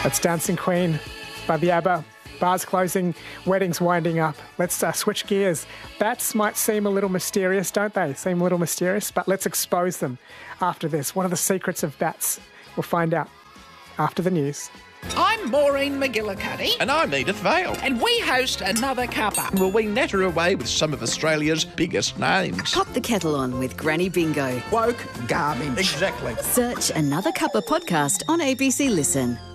That's Dancing Queen by the ABBA. Bars closing, weddings winding up. Let's switch gears. Bats might seem a little mysterious, don't they? Seem a little mysterious, but let's expose them after this. What are the secrets of bats? We'll find out after the news. I'm Maureen McGillicuddy. And I'm Edith Vale. And we host Another Cuppa. Will we natter away with some of Australia's biggest names? Pop the kettle on with Granny Bingo. Woke garbage. Exactly. Search Another Cuppa podcast on ABC Listen.